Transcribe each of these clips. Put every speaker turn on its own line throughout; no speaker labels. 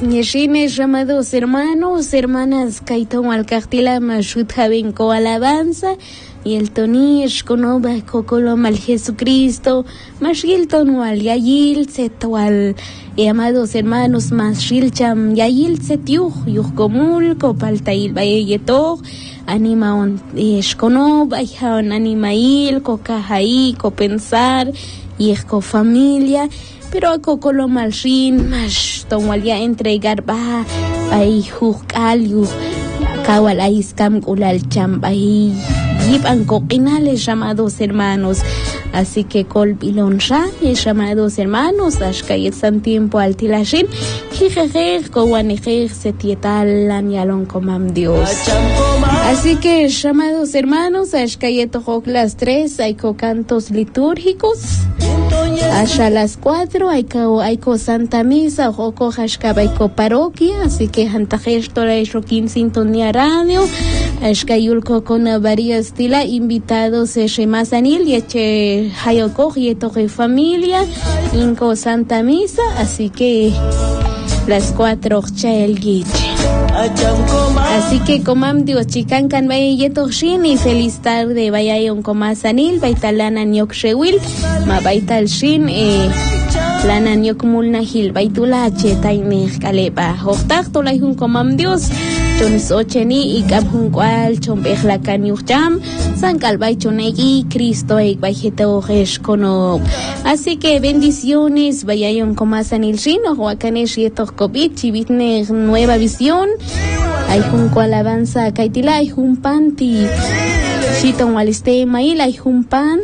Yeshines, amados hermanos, hermanas, Kaitón Alcastila, Mashutja Benco Alabanza, y el Tonish, Conoba, Cocolo Mal Jesucristo, Mashilton Wal Yayil, Setwal, y amados hermanos, Mashilcham Yayil, Setyuj, Yujkomul, Copaltail, Bayetor, Animaon, Shkonoba, Yaon Animail, Cocajaí, Copensar, y familia. Pero ako kolo malshin mas tongwalia entregar ba ay hukal kawal ay scam ulal chambay yip ang kokinales, llamados hermanos. Así que colbilon ya, llamados hermanos, ashkayet san tiempo al tilashin, jijejer, kowanejer, setietalan yalon comam Dios. Así que, llamados hermanos, ashkayet las 3, hay cantos litúrgicos. Hasta las 4 hay Santa Misa, Joko Hashkabaiko Paroquia, así que Hantajestora y Roquín Sintonía Radio, Ashkayulko con varias estila invitados Shemasanil y Eche Hayoko y Toje Familia, Inco Santa Misa, así que las 4 el guiche. Así que comam Dios chicancan vaya yetoshin y feliz tarde vaya un comasanil baitalana nyokshewil ma baital shin lana nyokmulnahil baitula chetaineh kaleba hoktak tolay un comam Dios chonis ocheni y kabhun kwal chombehla kanyucham san kalbay chonegi Cristo ek bajetojesh kono. Así que bendiciones vaya un comasanil shin o huacanesh yetok covid chivitne nueva visión. Hay junco alabanza kaitila hay un panti chiton waliste mail hay un pan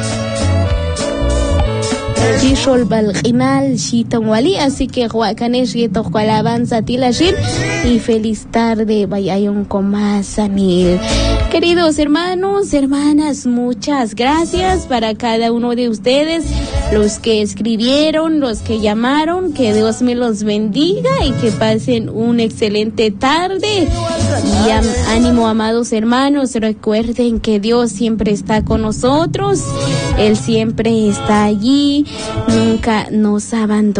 chishol balginal chiton wali, así que huacanes yeto alabanza tilashin y feliz tarde vayayon comasanil. Queridos hermanos, hermanas, muchas gracias para cada uno de ustedes, los que escribieron, los que llamaron, que Dios me los bendiga y que pasen una excelente tarde. Y ánimo, amados hermanos, recuerden que Dios siempre está con nosotros, Él siempre está allí, nunca nos abandona.